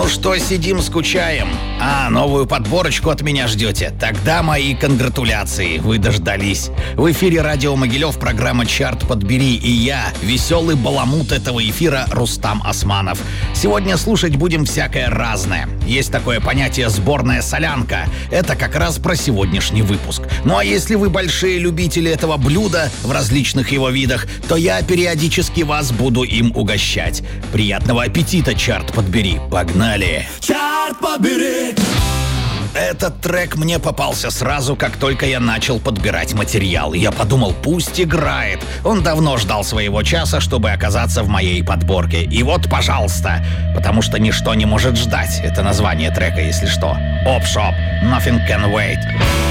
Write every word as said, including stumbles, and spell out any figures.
Ну что, сидим, скучаем? А, новую подборочку от меня ждете? Тогда мои конгратуляции, вы дождались. В эфире радио Могилев, программа «Чарт подбери», и я, веселый баламут этого эфира, Рустам Османов. Сегодня слушать будем всякое разное. Есть такое понятие «сборная солянка». Это как раз про сегодняшний выпуск. Ну а если вы большие любители этого блюда в различных его видах, то я периодически вас буду им угощать. Приятного аппетита, «Чарт подбери». Погнали! Чарт подбери! Этот трек мне попался сразу, как только я начал подбирать материал. Я подумал, пусть играет. Он давно ждал своего часа, чтобы оказаться в моей подборке. И вот, пожалуйста. Потому что ничто не может ждать. Это название трека, если что. Opshop, Nothing Can Wait.